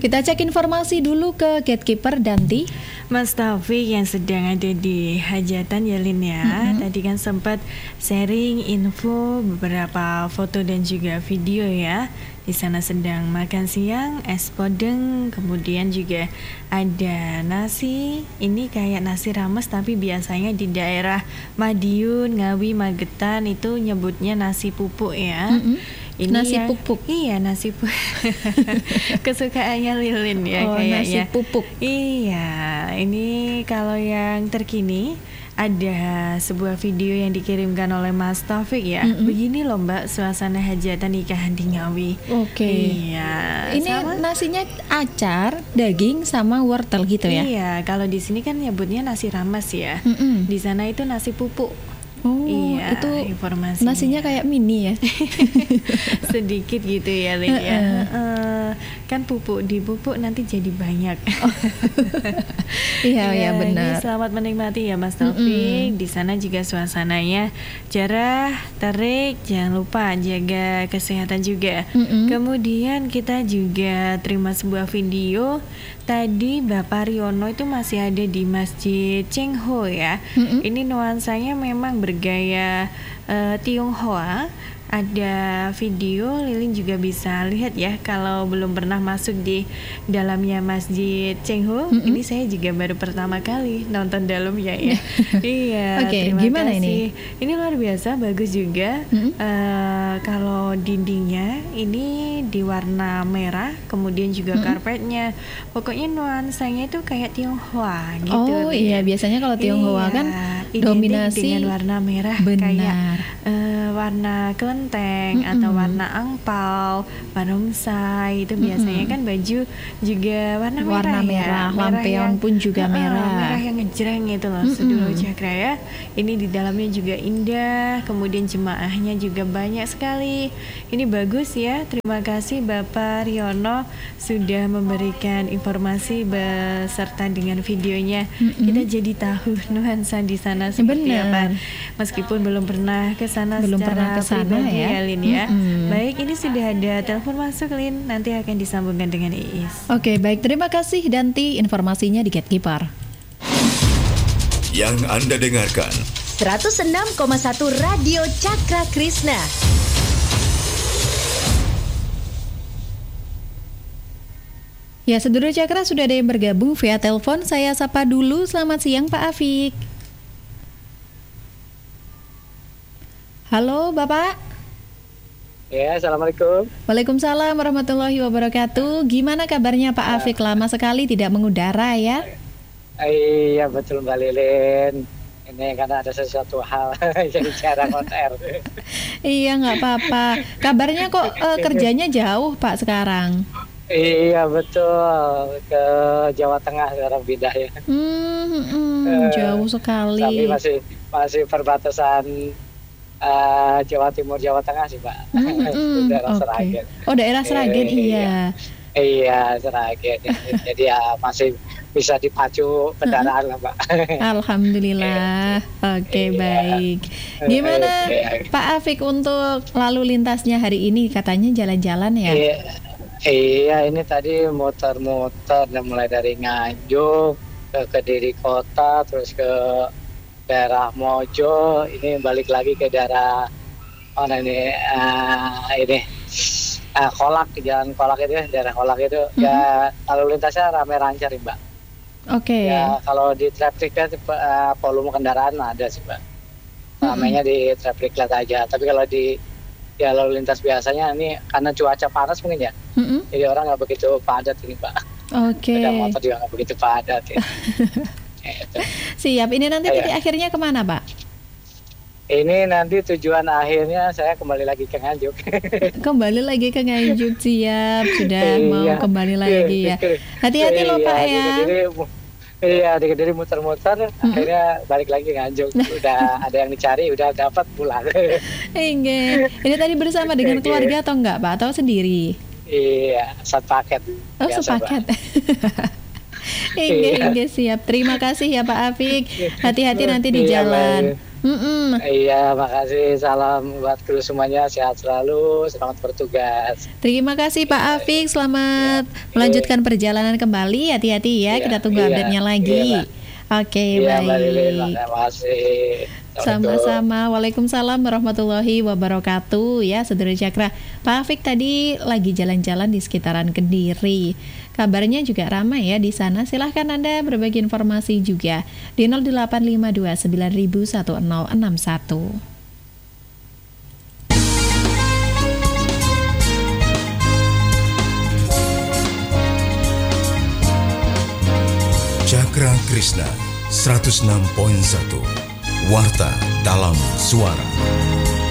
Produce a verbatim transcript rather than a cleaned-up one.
Kita cek informasi dulu ke Gatekeeper Danti. Mas Taufik yang sedang ada di hajatan ya Lin ya. Mm-hmm. Tadi kan sempat sharing info beberapa foto dan juga video ya. Di sana sedang makan siang, es podeng, kemudian juga ada nasi. Ini kayak nasi rames tapi biasanya di daerah Madiun, Ngawi, Magetan itu nyebutnya nasi pupuk ya. Mm-hmm. Ini nasi yang, pupuk. Iya, nasi pupuk. Kesukaannya Lilin ya oh, kayaknya. Nasi pupuk. Iya, ini kalau yang terkini ada sebuah video yang dikirimkan oleh Mas Taufik ya. Mm-hmm. Begini loh Mbak, suasana hajatan nikahan di Ngawi. Oke. Okay. Iya. Ini sama? Nasinya acar, daging sama wortel gitu ya? Iya, kalau di sini kan nyebutnya nasi rames ya. Mm-hmm. Di sana itu nasi pupuk. Oh, iya, itu informasinya. Nasinya kayak mini ya. Sedikit gitu ya, Lin ya. Uh, uh, kan pupuk di pupuk nanti jadi banyak. Oh. Iya, ya, ya benar. Selamat menikmati ya Mas Taufik. Mm-hmm. Di sana juga suasananya cerah, terik, jangan lupa jaga kesehatan juga. Mm-hmm. Kemudian kita juga terima sebuah video. Tadi Bapak Riono itu masih ada di Masjid Cheng Ho ya. Mm-hmm. Ini nuansanya memang bergaya uh, Tionghoa. Ada video, Lilin juga bisa lihat ya. Kalau belum pernah masuk di dalamnya Masjid Cheng Ho, mm-hmm. ini saya juga baru pertama kali nonton dalamnya ya. Iya. Oke, okay, gimana kasih. ini? Ini luar biasa, bagus juga. Mm-hmm. Uh, kalau dindingnya ini di warna merah, kemudian juga mm-hmm. karpetnya. Pokoknya nuansanya itu kayak Tionghoa gitu. Oh iya, biasanya kalau Tionghoa iya, kan dominasi dengan warna merah. Benar. Kayak uh, warna kelenteng mm-hmm. atau warna angpau, barongsai itu biasanya mm-hmm. kan baju juga warna merah. Warna merah, ya. lampion pun juga uh, merah. Merah yang ngejreng itu loh, mm-hmm. Suduro Cakra ya. Ini di dalamnya juga indah, kemudian jemaahnya juga banyak sekali. Ini bagus ya. Terima kasih Bapak Riono sudah memberikan informasi beserta dengan videonya. Mm-hmm. Kita jadi tahu nuansa di sana seperti Benar. apa. Meskipun belum pernah ke sana belum secara pernah ke sana ya. ya Lin ya. Mm-hmm. Baik, ini sudah ada telepon masuk Lin, nanti akan disambungkan dengan Iis. Oke, baik, terima kasih Danti informasinya di Gatekeeper. Yang Anda dengarkan seratus enam koma satu Radio Cakra Krishna. Ya, Sedulur Cakra, sudah ada yang bergabung via telepon. Saya sapa dulu. Selamat siang Pak Afik. Halo Bapak. Ya, Assalamualaikum. Waalaikumsalam warahmatullahi wabarakatuh. Gimana kabarnya Pak Afik? Lama sekali tidak mengudara ya. Iya betul Mbak Lilin. Ini karena ada sesuatu hal jadi jarang on air. Iya, nggak apa-apa. Kabarnya kok uh, kerjanya jauh Pak sekarang? Iya betul, ke Jawa Tengah sekarang pindah ya. Hmm, hmm, jauh sekali. Tapi masih masih perbatasan uh, Jawa Timur Jawa Tengah sih Pak. Hmm, hmm, daerah okay. Seragen. Oh, daerah Seragen, iya. Iya, iya Seragen. Jadi ya masih bisa dipacu kendaraan lah Pak. Alhamdulillah. Oke, okay, baik. Gimana Pak Afik untuk lalu lintasnya hari ini? Katanya jalan-jalan ya? Iya. Iya, ini tadi muter-muter mulai dari Nganjuk ke Kediri Kota, terus ke daerah Mojo, ini balik lagi ke daerah mana ini uh, ini uh, Kolak, jalan Kolak itu, daerah Kolak itu, mm-hmm. ya lalu lintasnya rame lancar ya Mbak. Oke. Okay. Ya kalau di traffic light uh, volume kendaraan ada sih Mbak. Ramenya mm-hmm. di traffic light aja, tapi kalau di ya lalu lintas biasanya ini karena cuaca panas mungkin ya, mm-hmm. jadi orang nggak begitu padat ini Pak. Oke. Okay. Sepeda motor juga nggak begitu padat ya. Gitu. Siap. Ini nanti titik akhirnya kemana Pak? Ini nanti tujuan akhirnya saya kembali lagi ke Nganjuk. Kembali lagi ke Nganjuk, siap. Sudah mau iya. kembali lagi ya. Hati-hati loh Pak ya. Iya, di Kediri muter-muter, mm-hmm. akhirnya balik lagi Nganjuk. Udah ada yang dicari, udah dapat pulang. Iya. Ini tadi bersama dengan keluarga atau enggak Pak? Atau sendiri? Iya, satu paket. Oh, sepaket. Iya, iya, siap. Terima kasih ya Pak Afik. Hati-hati nanti di jalan. Mm-mm. Iya, makasih. Salam buat kru semuanya, sehat selalu, selamat bertugas. Terima kasih Pak Afik, selamat ya, melanjutkan perjalanan kembali. Hati-hati ya, ya kita tunggu ya, update-nya lagi. Ya, Oke, ya, baik. Terima kasih. Sama-sama. Waalaikumsalam warahmatullahi wabarakatuh. Ya, Saudara Cakra. Pak Afik tadi lagi jalan-jalan di sekitaran Kediri. Kabarnya juga ramai ya di sana. Silahkan Anda berbagi informasi juga di nol delapan lima dua sembilan satu nol enam satu. Cakra Krishna seratus enam koma satu Warta dalam suara.